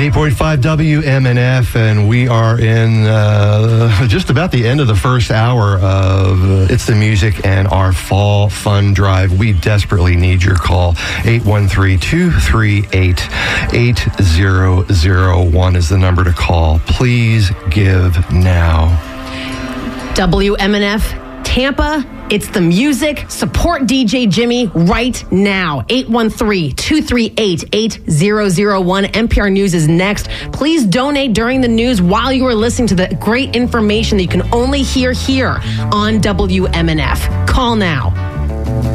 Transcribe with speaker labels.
Speaker 1: 98.5 WMNF, and we are in just about the end of the first hour of It's the Music and our Fall Fun Drive. We desperately need your call. 813-238-8001 is the number to call. Please give now.
Speaker 2: WMNF Tampa, it's the music. Support DJ Jimmy right now. 813-238-8001. NPR News is next. Please donate during the news while you are listening to the great information that you can only hear here on WMNF. Call now.